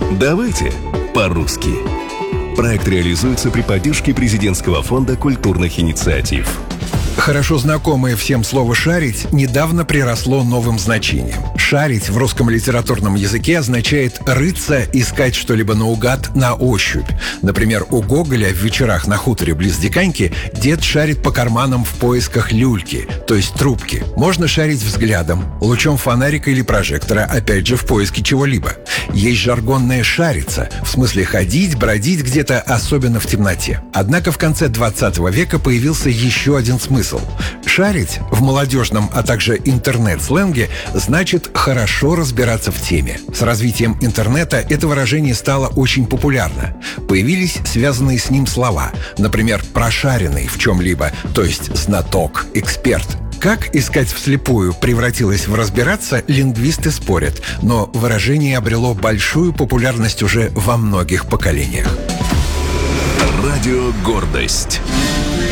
Давайте по-русски. Проект реализуется при поддержке Президентского фонда культурных инициатив. Хорошо знакомое всем слово «шарить» недавно приросло новым значением. «Шарить» в русском литературном языке означает «рыться», искать что-либо наугад, на ощупь. Например, у Гоголя в «Вечерах на хуторе близ Диканьки» дед шарит по карманам в поисках люльки, то есть трубки. Можно шарить взглядом, лучом фонарика или прожектора, опять же в поиске чего-либо. Есть жаргонное «шариться», в смысле ходить, бродить где-то, особенно в темноте. Однако в конце 20 века появился еще один смысл. Шарить в молодежном, а также интернет-сленге значит хорошо разбираться в теме. С развитием интернета это выражение стало очень популярно. Появились связанные с ним слова, например, «прошаренный» в чем-либо, то есть знаток, эксперт. Как искать вслепую превратилось в разбираться, лингвисты спорят, но выражение обрело большую популярность уже во многих поколениях. Радио «Гордость».